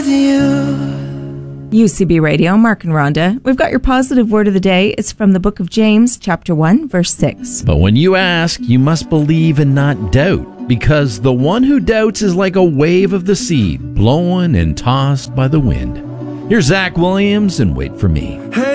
UCB Radio, Mark and Rhonda. We've got your positive word of the day. It's from the book of James, chapter 1, verse 6. But when you ask, you must believe and not doubt, because the one who doubts is like a wave of the sea, blown and tossed by the wind. Here's Zach Williams and Wait for Me.